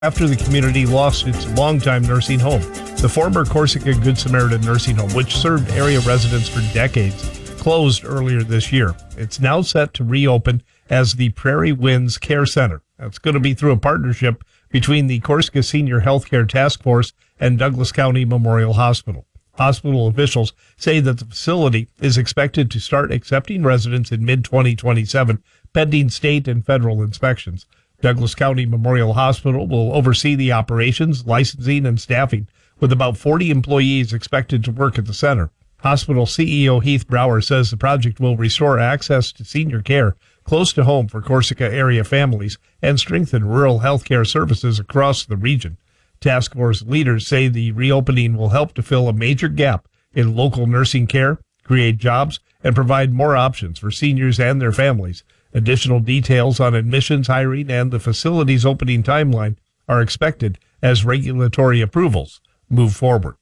after the community lost its longtime nursing home. The former Corsica Good Samaritan Nursing Home, which served area residents for decades, closed earlier this year. It's now set to reopen as the Prairie Winds Care Center. That's going to be through a partnership between the Corsica Senior Healthcare Task Force and Douglas County Memorial Hospital. Hospital officials say that the facility is expected to start accepting residents in mid-2027, pending state and federal inspections. Douglas County Memorial Hospital will oversee the operations, licensing, and staffing, with about 40 employees expected to work at the center. Hospital CEO Heath Brower says the project will restore access to senior care close to home for Corsica area families and strengthen rural health care services across the region. Task force leaders say the reopening will help to fill a major gap in local nursing care, create jobs, and provide more options for seniors and their families. Additional details on admissions, hiring, and the facility's opening timeline are expected as regulatory approvals move forward.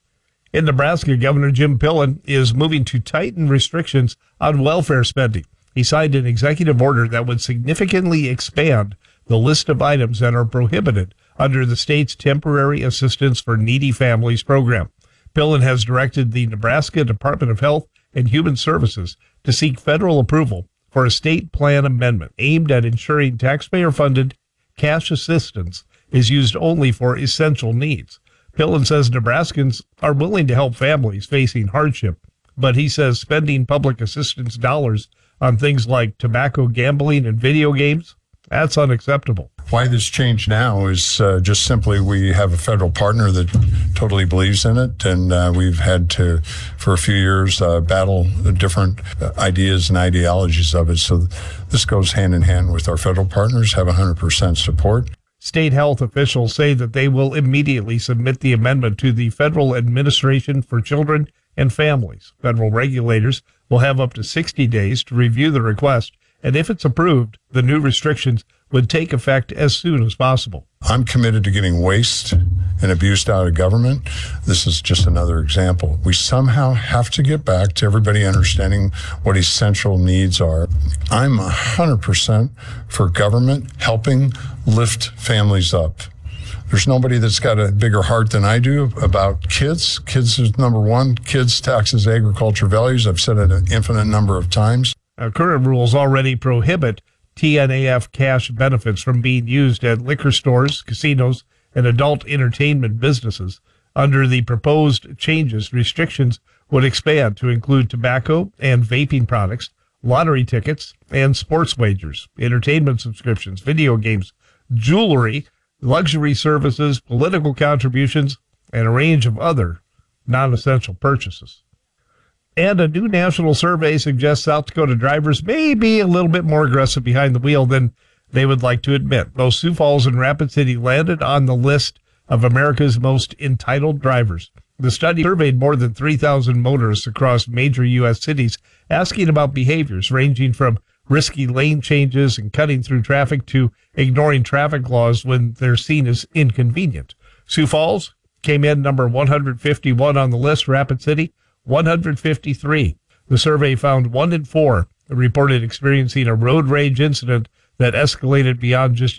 In Nebraska, Governor Jim Pillen is moving to tighten restrictions on welfare spending. He signed an executive order that would significantly expand the list of items that are prohibited under the state's Temporary Assistance for Needy Families program. Pillen has directed the Nebraska Department of Health and Human Services to seek federal approval for a state plan amendment aimed at ensuring taxpayer-funded cash assistance is used only for essential needs. Pillen says Nebraskans are willing to help families facing hardship, but he says spending public assistance dollars on things like tobacco, gambling, and video games, that's unacceptable. Why this change now is just simply we have a federal partner that totally believes in it, and we've had to, for a few years, battle the different ideas and ideologies of it. So this goes hand in hand with our federal partners, have 100% support. State health officials say that they will immediately submit the amendment to the Federal Administration for Children and Families. Federal regulators will have up to 60 days to review the request, and if it's approved, the new restrictions would take effect as soon as possible. I'm committed to getting waste and abuse out of government. This is just another example. We somehow have to get back to everybody understanding what essential needs are. I'm 100% for government helping lift families up. There's nobody that's got a bigger heart than I do about kids. Kids is number one. Kids, taxes, agriculture, values. I've said it an infinite number of times. Current rules already prohibit TNAF cash benefits from being used at liquor stores, casinos, and adult entertainment businesses. Under the proposed changes, restrictions would expand to include tobacco and vaping products, lottery tickets, and sports wagers, entertainment subscriptions, video games, jewelry, luxury services, political contributions, and a range of other non-essential purchases. And a new national survey suggests South Dakota drivers may be a little bit more aggressive behind the wheel than they would like to admit. Both Sioux Falls and Rapid City landed on the list of America's most entitled drivers. The study surveyed more than 3,000 motorists across major U.S. cities, asking about behaviors ranging from risky lane changes and cutting through traffic to ignoring traffic laws when they're seen as inconvenient. Sioux Falls came in number 151 on the list, Rapid City 153. The survey found 1 in 4 reported experiencing a road rage incident that escalated beyond just